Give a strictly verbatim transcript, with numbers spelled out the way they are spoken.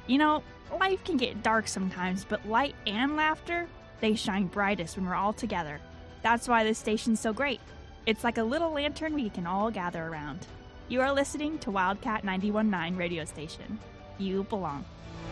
You know, life can get dark sometimes, but light and laughter, they shine brightest when we're all together. That's why this station's so great. It's like a little lantern we can all gather around. You are listening to Wildcat ninety-one point nine radio station. You belong.